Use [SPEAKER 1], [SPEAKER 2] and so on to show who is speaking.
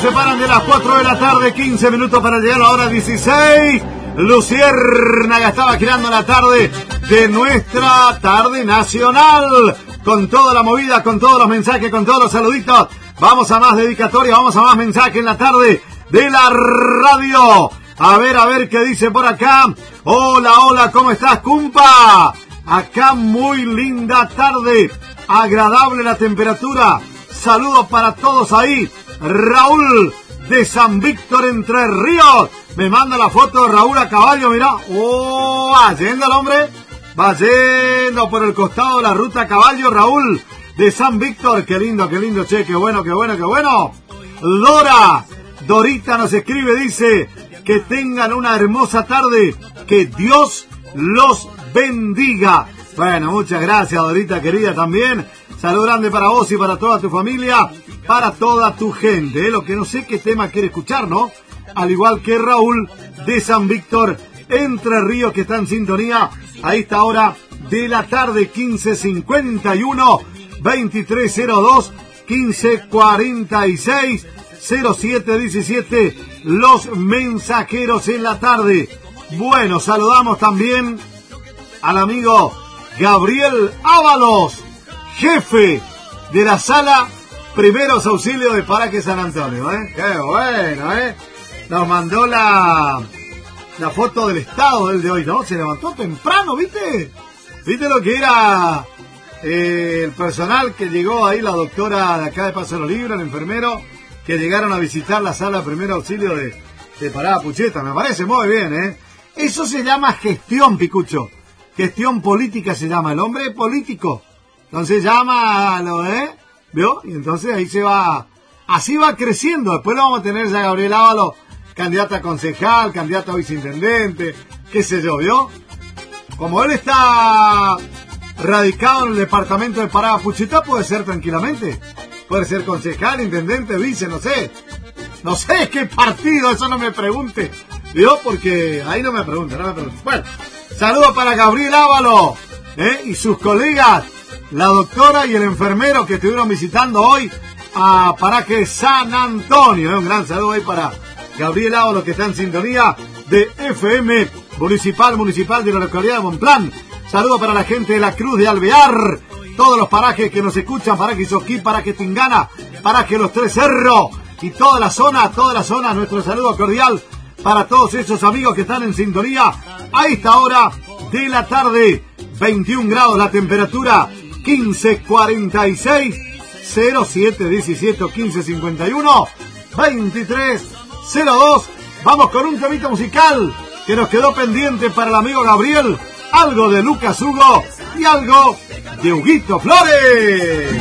[SPEAKER 1] nos separan de las 4 de la tarde, 15 minutos para llegar a la hora 16. Luciérnaga estaba girando la tarde de nuestra tarde nacional. Con toda la movida, con todos los mensajes, con todos los saluditos. Vamos a más dedicatoria, vamos a más mensajes en la tarde de la radio. A ver qué dice por acá. Hola, ¿cómo estás, cumpa? Acá muy linda tarde, agradable la temperatura. Saludos para todos ahí. Raúl de San Víctor, Entre Ríos. Me manda la foto de Raúl a caballo, mirá. Va yendo el hombre. Va yendo por el costado de la ruta a caballo, Raúl de San Víctor. Qué lindo, che, qué bueno. Dorita nos escribe, dice que tengan una hermosa tarde, que Dios los bendiga. Bueno, muchas gracias, Dorita querida, también. Saludo grande para vos y para toda tu familia, para toda tu gente. Lo que no sé qué tema quiere escuchar, ¿no? Al igual que Raúl de San Víctor, Entre Ríos, que está en sintonía a esta hora de la tarde, 15:51, 23:02, 15:46, 07:17, los mensajeros en la tarde. Bueno, saludamos también al amigo Gabriel Ábalos, jefe de la sala Primeros Auxilios de Paraje San Antonio, Qué bueno, Nos mandó la foto del estado del de hoy, ¿no? Se levantó temprano, ¿viste? ¿Viste lo que era el personal que llegó ahí, la doctora de acá de Paso de los Libros, el enfermero, que llegaron a visitar la sala Primer Auxilio de Parada Pucheta? Me parece muy bien, Eso se llama gestión, Picucho. Gestión política se llama, el hombre político. Entonces llámalo, ¿vio? Y entonces ahí se va, así va creciendo. Después lo vamos a tener ya a Gabriel Ábalos, candidato a concejal, candidato a viceintendente, qué sé yo, ¿vio? Como él está radicado en el departamento de Parada Pucheta, puede ser tranquilamente. Puede ser concejal, intendente, vice, no sé. No sé qué partido, eso no me pregunte, ¿vio? Porque ahí no me pregunte. Bueno, saludos para Gabriel Ábalos, y sus colegas, la doctora y el enfermero que estuvieron visitando hoy a Paraje San Antonio. Un gran saludo ahí para Gabriel Ábalos, que está en sintonía de FM Municipal de la localidad de Bonplan. Saludo para la gente de la Cruz de Alvear, todos los parajes que nos escuchan, Paraje Soquí, Paraje Tingana, Paraje Los Tres Cerros y toda la zona, nuestro saludo cordial para todos esos amigos que están en sintonía a esta hora de la tarde. 21 grados la temperatura, 15:46, 07:17, 15:51, 23:02. Vamos con un temita musical que nos quedó pendiente para el amigo Gabriel. Algo de Lucas Hugo y algo de Huguito Flores.